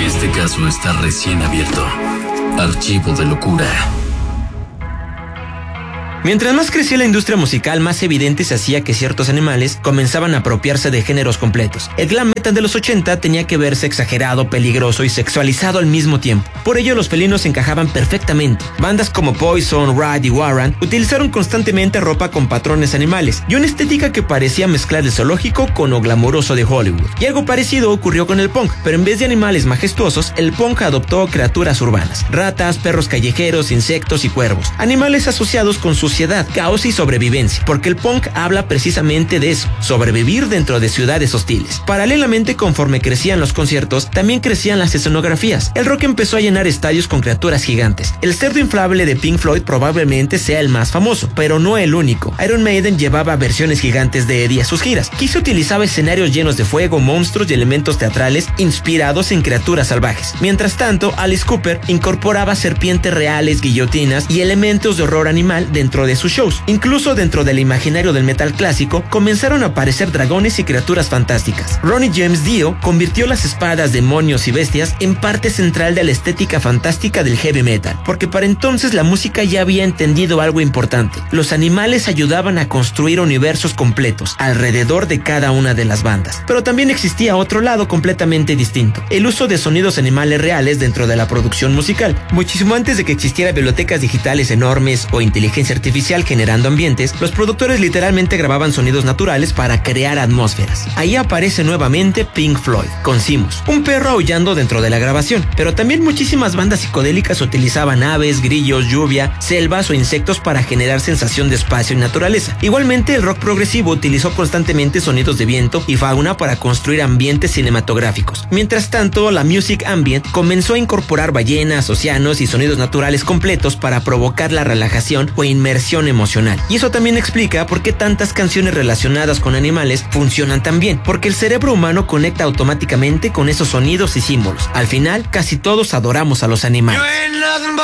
Este caso está recién abierto. Archivo de locura. Mientras más crecía la industria musical, más evidente se hacía que ciertos animales comenzaban a apropiarse de géneros completos. El glam metal de los 80 tenía que verse exagerado, peligroso y sexualizado al mismo tiempo. Por ello, los felinos encajaban perfectamente. Bandas como Poison, Ride y Warrant utilizaron constantemente ropa con patrones animales y una estética que parecía mezclar el zoológico con lo glamuroso de Hollywood. Y algo parecido ocurrió con el punk, pero en vez de animales majestuosos, el punk adoptó criaturas urbanas: ratas, perros callejeros, insectos y cuervos. Animales asociados con suciedad, caos y sobrevivencia, porque el punk habla precisamente de eso, sobrevivir dentro de ciudades hostiles. Paralelamente, conforme crecían los conciertos, también crecían las escenografías. El rock empezó a llenar estadios con criaturas gigantes. El cerdo inflable de Pink Floyd probablemente sea el más famoso, pero no el único. Iron Maiden llevaba versiones gigantes de Eddie a sus giras. Kiss utilizaba escenarios llenos de fuego, monstruos y elementos teatrales inspirados en criaturas salvajes. Mientras tanto, Alice Cooper incorporaba serpientes reales, guillotinas y elementos de horror animal dentro de sus shows. Incluso dentro del imaginario del metal clásico comenzaron a aparecer dragones y criaturas fantásticas. Ronnie James Dio convirtió las espadas, demonios y bestias en parte central de la estética fantástica del heavy metal, porque para entonces la música ya había entendido algo importante: los animales ayudaban a construir universos completos alrededor de cada una de las bandas. Pero también existía otro lado completamente distinto: el uso de sonidos animales reales dentro de la producción musical. Muchísimo antes de que existieran bibliotecas digitales enormes o inteligencia artificial generando ambientes, los productores literalmente grababan sonidos naturales para crear atmósferas. Ahí aparece nuevamente Pink Floyd con Simus, un perro aullando dentro de la grabación, pero también muchísimas bandas psicodélicas utilizaban aves, grillos, lluvia, selvas o insectos para generar sensación de espacio y naturaleza. Igualmente, el rock progresivo utilizó constantemente sonidos de viento y fauna para construir ambientes cinematográficos. Mientras tanto, la music ambient comenzó a incorporar ballenas, océanos y sonidos naturales completos para provocar la relajación o inmersión emocional. Y eso también explica por qué tantas canciones relacionadas con animales funcionan tan bien, porque el cerebro humano conecta automáticamente con esos sonidos y símbolos. Al final, casi todos adoramos a los animales.